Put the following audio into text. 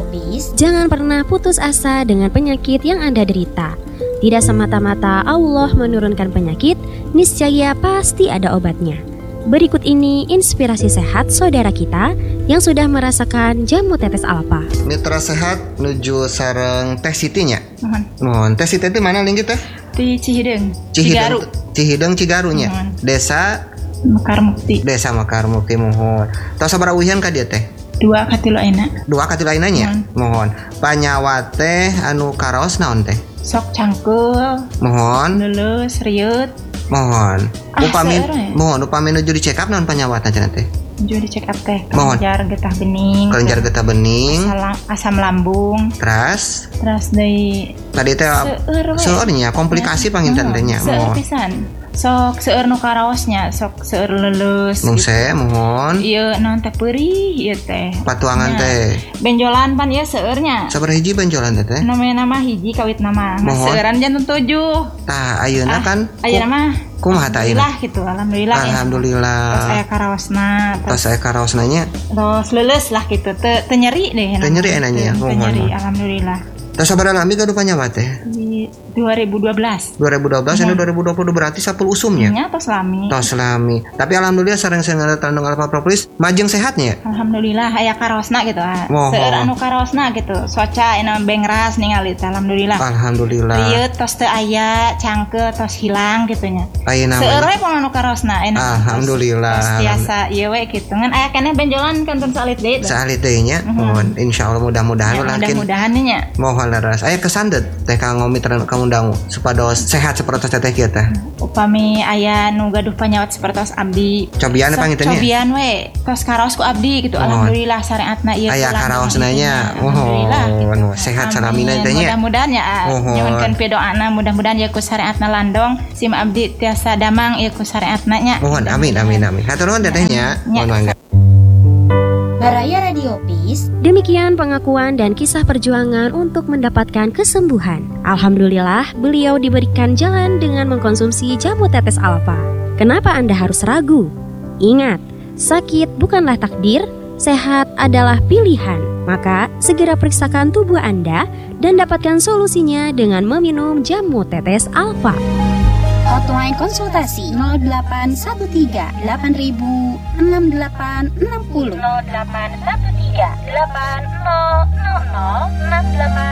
Radiopis, jangan pernah putus asa dengan penyakit yang Anda derita. Tidak semata-mata Allah menurunkan penyakit, niscaya pasti ada obatnya. Berikut ini inspirasi sehat saudara kita yang sudah merasakan jamu tetes alfa. Mitra sehat nuju sareng Teh Siti nya. Mohon. Teh Siti itu mana linggih teh? Di Cihideng. Cigaru. Cihideng Cigarunya. Desa Mekar Mukti. Desa Mekar Mukti mohon. Tos sabaraha uhian ka dieu teh? 2 katilu ayeuna. 2 katilu ayeuna nya. Mohon. Panyawa teh anu karaos naon teh? Sok cangkeul. Mohon. Leuleus rieut. Mohon. Seueur Upami nuju di check up naon panyawatna cenah teh? Nuju di check up teh. Mohon. Kelenjar getah bening. Asam lambung. Terus deui tadi teh seueur nya komplikasi panginten teh nya. Seueur pisan. Sok seueur nu karaosnya, sok seueur leuleus. Mungse mohon. Ieu naon teh peurih ieu teh. Patuangan teh. Benjolan pan ieu seueurnya. Sabaraha hiji benjolan teh? Nama hiji kawit nama. Seueuran jantung 7. Tah ayeuna kan. Ayeuna mah kumaha tah ayeuna? Alhamdulillah gitu, alhamdulillah. Tos aya karaosna nya. Tos leuleus lah gitu. Teu nyeri deh. Teu nyeri enanya. Teu nyeri, alhamdulillah. Tos sabaraha lami gaduh panyawa teh? 2012 ini 2020 berarti 10 usumnya. Nya tos lami. Tapi alhamdulillah sareng tandung alfa propolis majeng sehatnya. Alhamdulillah aya karosna gitu. Seueur anu karosna gitu. Soca ina bengras ningali alhamdulillah. Ieu tos teu aya cangkeul tos hilang gitu nya. Seueur we pun anu karosna alhamdulillah. Tos tiasa ieu we kitu. Ngan aya keneh benjolan kantun salit deui. Salit deui nya. Mohon insyaallah mudah-mudahan mudah-mudahan nya. Mohon leres. Aya kesandet teh kanggo mitra kamu dangu supados sehat seperti teteh kieu teh. Upami aya nu gaduh panyawat seperti abdi. Cobian pangintennya. Cobian we. Tos karaos ku abdi gitu. Alhamdulillah syariatna ieu. Aya karaosna nya. Alhamdulillah. Sehat salamina teh nya. Mudah-mudahan ya. Nyuhunkeun pidoana mudah-mudahan ieu ku syariatna landong sim abdi tiasa damang ieu ku syariatna nya. Mohon amin. Hatur nuhun teteh nya. Mohon mangga. Baraya Radiopis. Demikian pengakuan dan kisah perjuangan untuk mendapatkan kesembuhan. Alhamdulillah, beliau diberikan jalan dengan mengkonsumsi jamu tetes alfa. Kenapa Anda harus ragu? Ingat, sakit bukanlah takdir, sehat adalah pilihan. Maka, segera periksakan tubuh Anda dan dapatkan solusinya dengan meminum jamu tetes alfa. Hotline konsultasi 0813 8000 6860 0813 8000 6860.